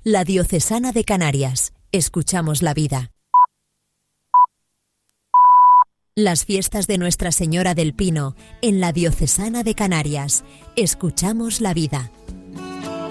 La Diocesana de Canarias. Escuchamos la vida. Las fiestas de Nuestra Señora del Pino en la Diocesana de Canarias. Escuchamos la vida.